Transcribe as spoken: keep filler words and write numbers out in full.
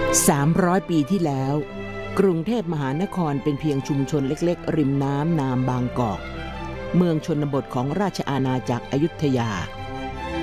สามร้อยปีที่แล้วกรุงเทพมหานครเป็นเพียงชุมชนเล็กๆริมน้ำนามบางกอกเมืองชนบทของราชอาณาจักรอยุธยา